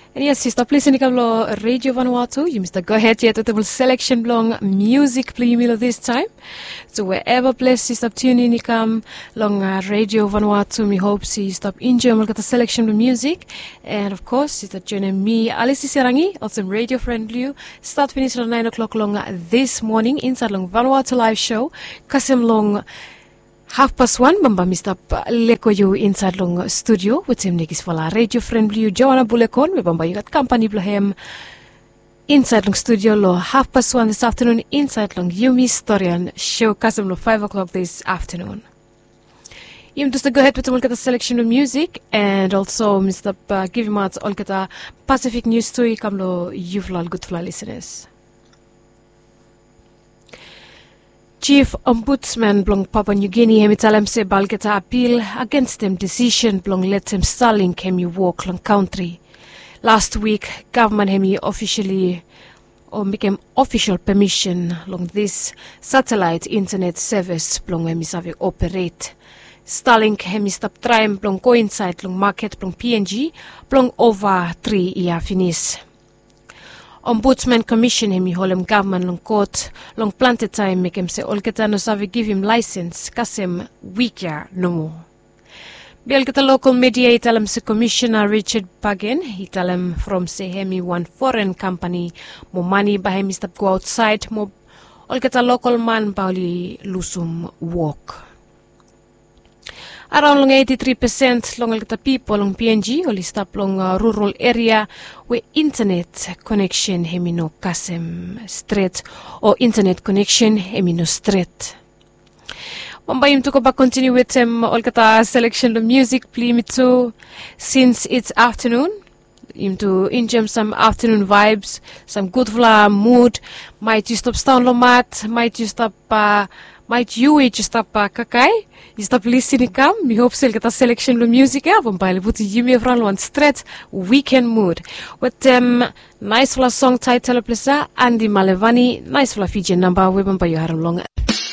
And yes, you stop listening to Radio Vanuatu. You must go ahead yet with the selection long music play this time. So wherever place you stop tuning you come long Radio Vanuatu. Me hope you stop enjoying the selection of music. And of course, you start joining me, Alice Sirangi, also Radio Friend Blue. Start finish at 9 o'clock long this morning inside long Vanuatu live show. Kasim long 1:30 bamba mistap leko yu inside long studio with him nigis fala Radio Friend Blue Joanna Bulekon me bamba yugat company blahem inside long studio lo 1:30 this afternoon inside long Yumi Storian show kasam lo 5 o'clock this afternoon. You just go ahead with the selection of music and also Mr. Give him out all the Pacific News to you come lo yuflal good fla listeners. Chief Ombudsman blong Papua New Guinea hemitalam se balgeta appeal against them decision blong let them Starlink hemi walk long country. Last week, government hemi officially or became official permission long this satellite internet service blong hemi operate. Starlink hemi stop trying blong coincide long market blong PNG blong over 3 year finish. Ombudsman Commission hemi holem government long court long planted time make him say olgeta no save give him license kasem weekya no more. Bielgeta local media italem se Commissioner Richard Pagen italem from se hemi one foreign company mo money ba hemi stop go outside mo olgeta local man bauli lusum walk. Around long 83% long the people long PNG only stop long rural area where internet connection hemino kasem straight or internet connection hemino straight. Mambayim to go back continue with all the selection of music play me too since it's afternoon. To enjoy some afternoon vibes, some good fla mood. Might you stop down lo mat? Might you stop? Might you just stop kakai? You stop listening come? Me hope so get a selection of music album by put you me from one straight weekend mood. With nice fla song title plesa Andy Malevani, nice fla Fijian number we by you long.